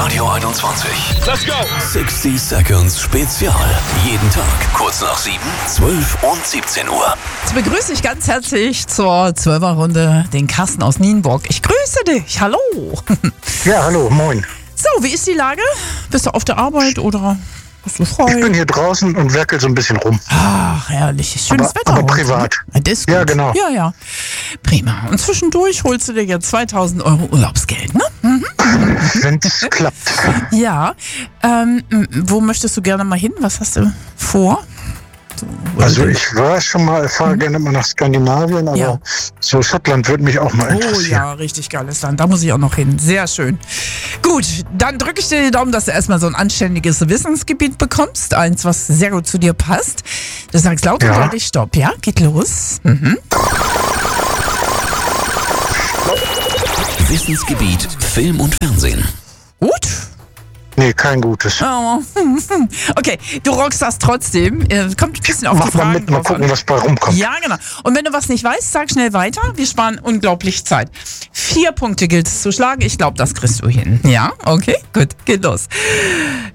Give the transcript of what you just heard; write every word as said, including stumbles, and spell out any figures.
Radio einundzwanzig. Let's go! sechzig Seconds Spezial. Jeden Tag kurz nach sieben, zwölf und siebzehn Uhr. Jetzt begrüße ich ganz herzlich zur Zwölferrunde den Carsten aus Nienburg. Ich grüße dich. Hallo. Ja, hallo, moin. So, wie ist die Lage? Bist du auf der Arbeit oder hast du frei? Ich bin hier draußen und werkel so ein bisschen rum. Ach, herrlich. Schönes Aber- Wetter. aber heute, privat. ne? Das ist gut. Ja, genau. Ja, ja. Prima. Und zwischendurch holst du dir jetzt zweitausend Euro Urlaubsgeld, ne? Mhm. Wenn es klappt. Ja. Ähm, m- wo möchtest du gerne mal hin? Was hast du vor? So, wo Also du- ich war schon mal, fahre gerne mal nach Skandinavien, aber Ja. so Schottland würde mich auch mal Oh interessieren. ja, richtig geiles Land. Da muss ich auch noch hin. Sehr schön. Gut, dann drücke ich dir die Daumen, dass du erstmal so ein anständiges Wissensgebiet bekommst. Eins, was sehr gut zu dir passt. Du sagst laut und Ja. deutlich Stopp, ja? Geht los. Mhm. Wissensgebiet Film und Fernsehen. Gut. Nee, kein gutes. Oh. Okay, du rockst das trotzdem. Äh, Kommt ein bisschen auf Mach die mal Fragen mit, mal drauf an. gucken, was bei rumkommt. Ja, genau. Und wenn du was nicht weißt, sag schnell weiter. Wir sparen unglaublich Zeit. Vier Punkte gilt es zu schlagen. Ich glaube, das kriegst du hin. Ja, okay, gut, geht los.